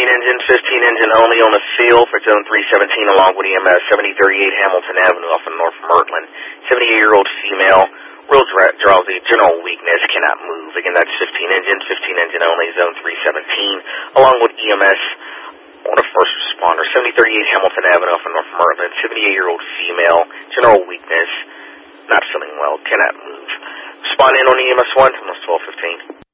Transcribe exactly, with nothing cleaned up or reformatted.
engine, fifteen engine only on the field for zone three seventeen along with E M S, seventy thirty-eight Hamilton Avenue off of North Mertland. seventy-eight-year-old female, real drowsy, general weakness, cannot move. Again, that's fifteen engine, fifteen engine only, zone three seventeen, along with E M S on a first responder. seventy thirty-eight Hamilton Avenue off of North Mertland, seventy-eight-year-old female, general weakness, not feeling well, cannot move. Respond in on E M S one, twelve fifteen.